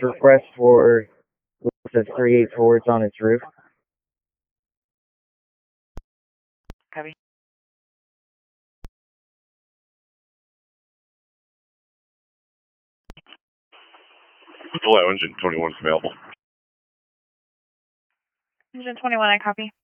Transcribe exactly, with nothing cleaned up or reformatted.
request for says three eight four. It's on its roof. Copy. Hello, engine twenty-one is available. Engine twenty-one, I copy.